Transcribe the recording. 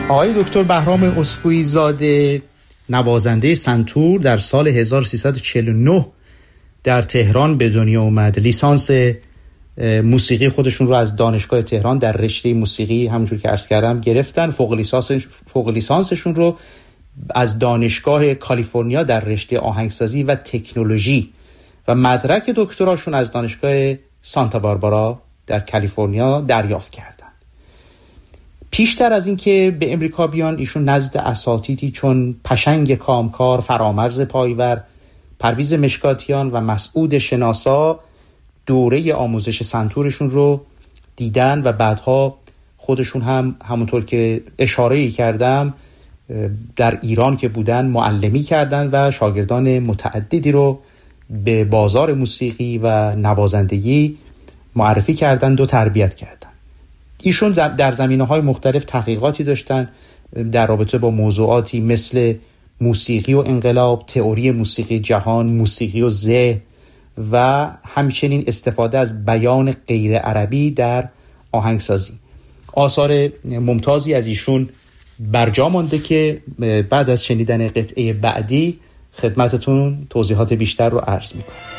آقای دکتر بهرام اسکوئی زاده نوازنده سنتور در سال 1349 در تهران به دنیا اومد. لیسانس موسیقی خودشون رو از دانشگاه تهران در رشته موسیقی همونجور که عرض کردم گرفتن. فوق لیسانسشون رو از دانشگاه کالیفرنیا در رشته آهنگسازی و تکنولوژی و مدرک دکتراشون از دانشگاه سانتا باربارا در کالیفرنیا دریافت کردن. پیشتر از این که به امریکا بیان ایشون نزد اساتیدی چون پشنگ کامکار، فرامرز پایور، پرویز مشکاتیان و مسعود شناسا دوره آموزش سنتورشون رو دیدن و بعدها خودشون هم همونطور که اشاره‌ای کردم در ایران که بودن معلمی کردن و شاگردان متعددی رو به بازار موسیقی و نوازندگی معرفی کردند و تربیت کردند. ایشون در زمینه‌های مختلف تحقیقاتی داشتن در رابطه با موضوعاتی مثل موسیقی و انقلاب، تئوری موسیقی جهان، موسیقی و ذهن و همچنین استفاده از بیان غیر عربی در آهنگسازی. آثار ممتازی از ایشون برجا مانده که بعد از شنیدن قطعه بعدی خدمتتون توضیحات بیشتر رو عرض میکنم.